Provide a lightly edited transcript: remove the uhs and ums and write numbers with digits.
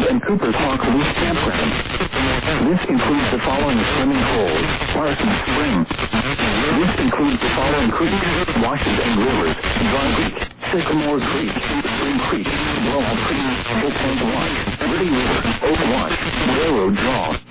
and Cooper's Hawk Loose Campground. This includes the following swimming holes: Larson Spring. This includes the following creeks: Washington Rivers, Dry Creek, Sycamore Creek, Spring Creek, Laurel Creek, Old Tank Wash, Woody River, Oak Wash, Railroad Draw,